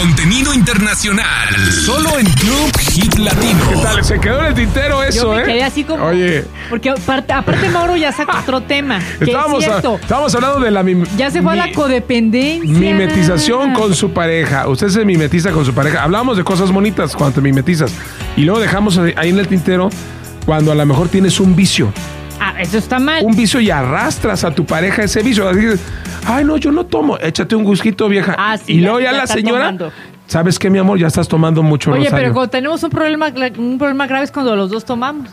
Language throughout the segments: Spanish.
contenido internacional. Solo en Club Hit Latino. ¿Qué tal? Se quedó en el tintero eso, Yo me quedé así como... Oye. Porque aparte Mauro ya sacó otro tema. Estábamos hablando de la... Ya se fue a la codependencia. Mimetización con su pareja. Usted se mimetiza con su pareja. Hablábamos de cosas bonitas cuando te mimetizas. Y luego dejamos ahí en el tintero cuando a lo mejor tienes un vicio. Ah, eso está mal. Un vicio y arrastras a tu pareja ese vicio. Así, ay, no, yo no tomo. Échate un whisky, vieja. Ah, sí, y luego ya la estás señora... tomando. ¿Sabes qué, mi amor? Ya estás tomando mucho, Oye, Rosario. pero cuando tenemos un problema grave es cuando los dos tomamos.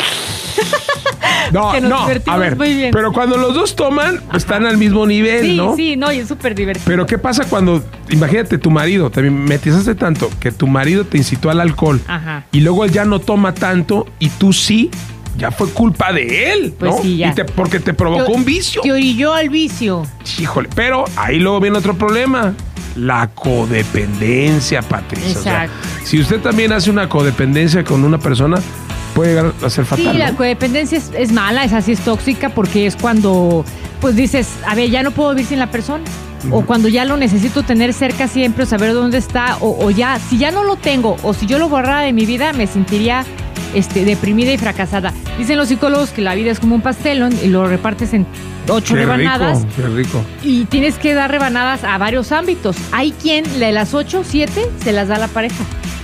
No, a ver, muy bien. pero cuando los dos toman, están al mismo nivel, sí, ¿no? Sí, no, y es súper divertido. Pero ¿qué pasa cuando, imagínate, tu marido, te mimetizaste tanto que tu marido te incitó al alcohol? Ajá. Y luego él ya no toma tanto y tú sí, ya fue culpa de él, ¿no? Pues sí, ya. Porque te provocó un vicio. Te orilló al vicio. Híjole, pero ahí luego viene otro problema. La codependencia, Patricia. Exacto. O sea, si usted también hace una codependencia con una persona, puede llegar a ser fatal. Sí, la ¿no? codependencia es mala, es así, es tóxica, porque es cuando, pues dices, a ver, ya no puedo vivir sin la persona. O cuando ya lo necesito tener cerca siempre, o saber dónde está, o ya, si ya no lo tengo, o si yo lo borrara de mi vida, me sentiría deprimida y fracasada. Dicen los psicólogos que la vida es como un pastel, ¿no? Y lo repartes en 8 rebanadas. Qué rico. Y tienes que dar rebanadas a varios ámbitos. Hay quien de las 8, 7 se las da a la pareja.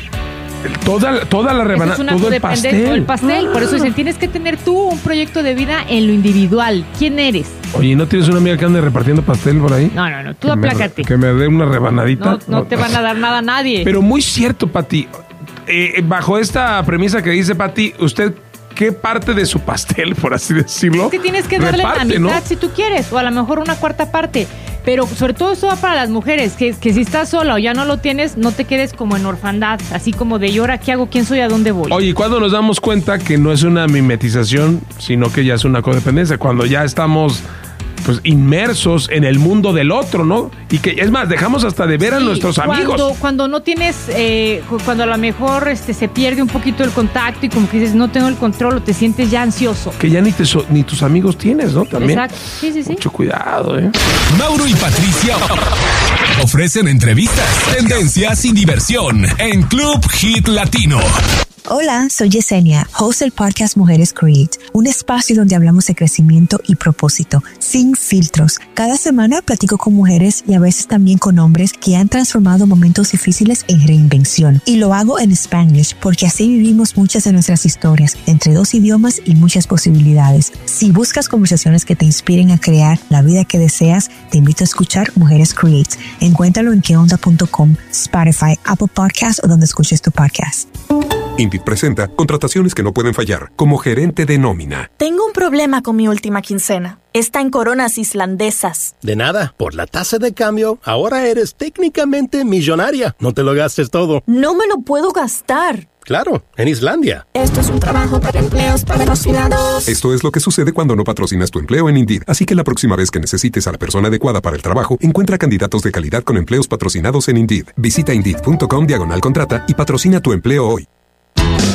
Toda la rebanada, todo el pastel. Todo el pastel. Por eso dicen, tienes que tener tú un proyecto de vida en lo individual. ¿Quién eres? Oye, ¿no tienes una amiga que ande repartiendo pastel por ahí? No. Tú aplácate. Que me dé una rebanadita. No te van a dar nada a nadie. Pero muy cierto, Pati. Bajo esta premisa que dice Pati, usted, ¿qué parte de su pastel, por así decirlo? Es que tienes que darle la mitad, ¿no? Si tú quieres, o a lo mejor una cuarta parte. Pero sobre todo eso va para las mujeres, que si estás sola o ya no lo tienes, no te quedes como en orfandad, así como de, ¿y ahora qué hago? ¿Quién soy? ¿A dónde voy? Oye, ¿cuándo nos damos cuenta que no es una mimetización, sino que ya es una codependencia? Cuando ya estamos pues inmersos en el mundo del otro, ¿no? Y que es más, dejamos hasta de ver a nuestros amigos. Cuando no tienes, cuando a lo mejor se pierde un poquito el contacto y como que dices, no tengo el control, o te sientes ya ansioso. Que ya ni tus amigos tienes, ¿no? También. Exacto. Sí. Mucho cuidado, ¿eh? Mauro y Patricia ofrecen entrevistas, tendencias y diversión en Club Hit Latino. Hola, soy Yesenia, host del podcast Mujeres Create, un espacio donde hablamos de crecimiento y propósito, sin filtros. Cada semana platico con mujeres y a veces también con hombres que han transformado momentos difíciles en reinvención. Y lo hago en Spanglish porque así vivimos muchas de nuestras historias, entre 2 idiomas y muchas posibilidades. Si buscas conversaciones que te inspiren a crear la vida que deseas, te invito a escuchar Mujeres Create. Encuéntralo en queonda.com, Spotify, Apple Podcasts o donde escuches tu podcast. Indeed presenta contrataciones que no pueden fallar, como gerente de nómina. Tengo un problema con mi última quincena. Está en coronas islandesas. De nada, por la tasa de cambio, ahora eres técnicamente millonaria. No te lo gastes todo. No me lo puedo gastar. Claro, en Islandia. Esto es un trabajo para empleos patrocinados. Esto es lo que sucede cuando no patrocinas tu empleo en Indeed. Así que la próxima vez que necesites a la persona adecuada para el trabajo, encuentra candidatos de calidad con empleos patrocinados en Indeed. Visita Indeed.com/contrata y patrocina tu empleo hoy.